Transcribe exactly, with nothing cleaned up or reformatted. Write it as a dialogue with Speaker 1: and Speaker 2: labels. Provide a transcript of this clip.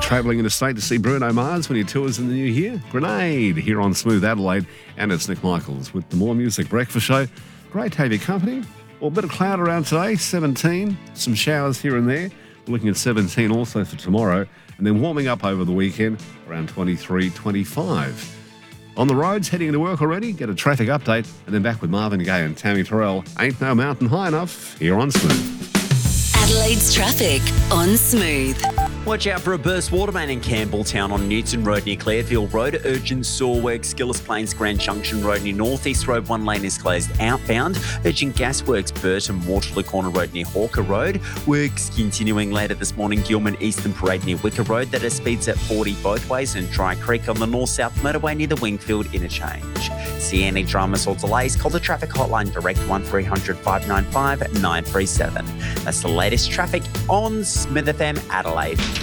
Speaker 1: travelling interstate to see Bruno Mars when he tours in the new year? Grenade here on Smooth Adelaide, and it's Nick Michaels with the More Music Breakfast Show. Great to have your company. Well, a bit of cloud around today, seventeen, some showers here and there. We're looking at seventeen also for tomorrow, and then warming up over the weekend, around twenty-three, twenty-five. On the roads, heading into work already, get a traffic update, and then back with Marvin Gaye and Tammy Terrell. Ain't no mountain high enough here on Smooth.
Speaker 2: Adelaide's traffic on Smooth.
Speaker 3: Watch out for a burst water main in Campbelltown on Newton Road near Clarefield Road. Urgent saw work, Skillis Plains Grand Junction Road near North East Road. One lane is closed outbound. Urgent gasworks, Burton Waterloo Corner Road near Hawker Road. Works continuing later this morning, Gilman Eastern Parade near Wicker Road. That is speeds at forty both ways. And Dry Creek on the north-south motorway near the Wingfield interchange. See any dramas or delays, call the traffic hotline direct one three hundred, five nine five, nine three seven. That's the latest traffic on Smith F M Adelaide.